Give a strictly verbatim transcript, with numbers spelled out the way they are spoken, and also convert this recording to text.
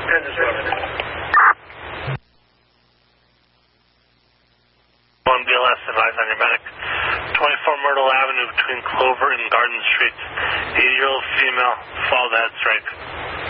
ten to seven. one B L S, advise on your medic. twenty-four Myrtle Avenue between Clover and Garden Streets. eighty-year-old female, followed that strike.